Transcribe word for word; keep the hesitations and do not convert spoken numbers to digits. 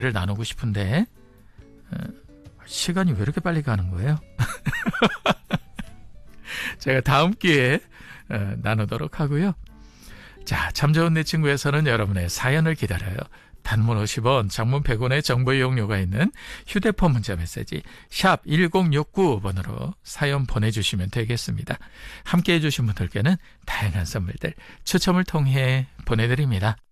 나누고 싶은데 시간이 왜 이렇게 빨리 가는 거예요? 제가 다음 기회에 나누도록 하고요. 자, 참 좋은 내 친구에서는 여러분의 사연을 기다려요. 단문 오십 원, 장문 백 원의 정보 이용료가 있는 휴대폰 문자 메시지 샵 일공육구 번으로 사연 보내주시면 되겠습니다. 함께해 주신 분들께는 다양한 선물들 추첨을 통해 보내드립니다.